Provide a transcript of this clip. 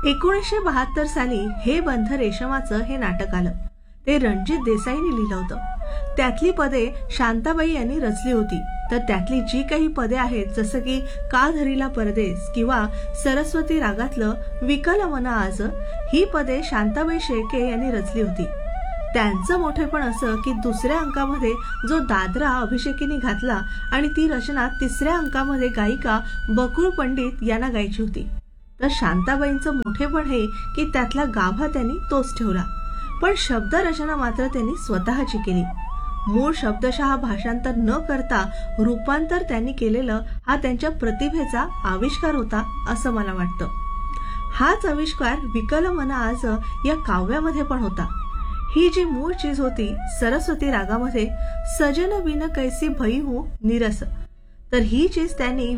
1972 साली हे बंध रेशमाचं हे नाटक आलं. ते रणजित देसाईंनी लिहिलं होतं. त्यातली पदे शांताबाई यांनी रचली होती. तर त्यातली जी काही पदे आहेत, जसं की का धरीला परदेस किंवा सरस्वती रागातलं विकल मन आज, ही पदे शांताबाई शेळके यांनी रचली होती. त्यांचं मोठेपण असं की दुसऱ्या अंकामध्ये जो दादरा अभिषेकीने घातला आणि ती रचना तिसऱ्या अंकामध्ये गायिका बकुळ पंडित यांना गायची होती. तर शांताबाईंचं मोठेपण हे की त्यातला गाभा त्यांनी तोच ठेवला, पण शब्द रचना मात्र त्यांनी स्वतःची केली. मूळ शब्दशः भाषांतर न करता रूपांतर त्यांनी केलेलं हा त्यांच्या प्रतिभेचा आविष्कार होता असं मला वाटतं. हाच आविष्कार विकल मन आज या काव्यामध्ये पण होता. ही जी मूळ चीज होती सरस्वती रागामध्ये, सजन बिन कैसी भई हूं निरस, तर ही चीज त्यांनी